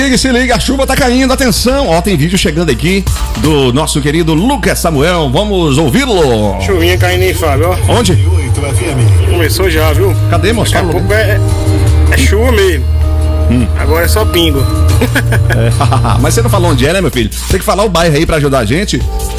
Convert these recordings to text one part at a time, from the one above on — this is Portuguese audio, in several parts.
Se liga, a chuva tá caindo, atenção. Ó, tem vídeo chegando aqui do nosso querido Lucas Samuel. Vamos ouvi-lo. Chuvinha caindo aí, Fábio, ó. Onde? Começou já, viu? Cadê, moço? Daqui a pouco é chuva mesmo. Agora é só pingo. Mas você não falou onde é, né, meu filho? Tem que falar o bairro aí pra ajudar a gente.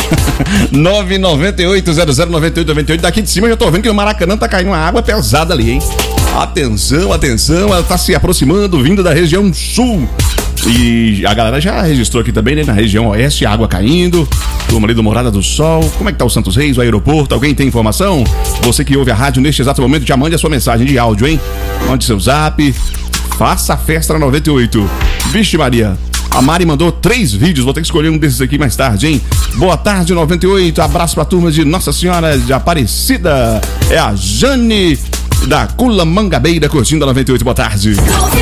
998-009898. Daqui de cima eu já tô vendo que no Maracanã tá caindo uma água pesada ali, hein? Atenção, atenção, ela tá se aproximando, vindo da região sul. E a galera já registrou aqui também, né? Na região oeste, água caindo. Turma ali do Morada do Sol. Como é que tá o Santos Reis, o aeroporto? Alguém tem informação? Você que ouve a rádio neste exato momento, já mande a sua mensagem de áudio, hein? Mande seu zap. Faça a festa na 98. Vixe Maria. A Mari mandou 3 vídeos, vou ter que escolher um desses aqui mais tarde, hein? Boa tarde, 98. Abraço pra turma de Nossa Senhora de Aparecida. É a Jane da Culamangabeira curtindo a 98. Boa tarde.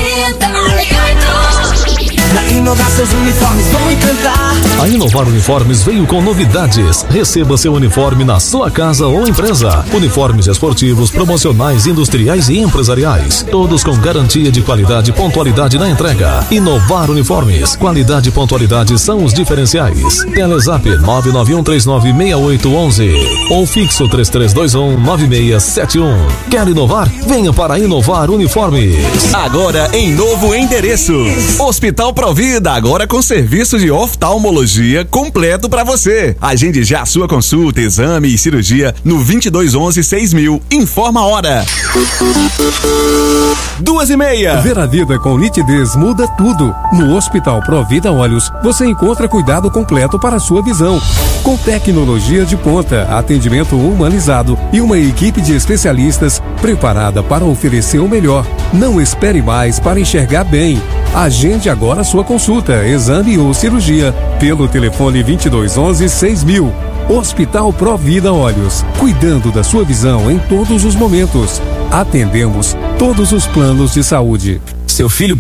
Inovar seus uniformes vão encantar. A Inovar Uniformes veio com novidades. Receba seu uniforme na sua casa ou empresa. Uniformes esportivos, promocionais, industriais e empresariais. Todos com garantia de qualidade e pontualidade na entrega. Inovar Uniformes. Qualidade e pontualidade são os diferenciais. Telezap 991396811 ou fixo 33219671. Quer inovar? Venha para Inovar Uniformes. Agora em novo endereço. Hospital Provida, agora com serviço de oftalmologia completo para você. Agende já a sua consulta, exame e cirurgia no 2211-6000. Informa a hora. 2:30. Ver a vida com nitidez muda tudo. No Hospital Provida Olhos, você encontra cuidado completo para a sua visão. Com tecnologia de ponta, atendimento humanizado e uma equipe de especialistas preparada para oferecer o melhor. Não espere mais para enxergar bem. Agende agora sua consulta, exame ou cirurgia pelo telefone 2211-6000. Hospital Provida Olhos, cuidando da sua visão em todos os momentos. Atendemos todos os planos de saúde. Seu filho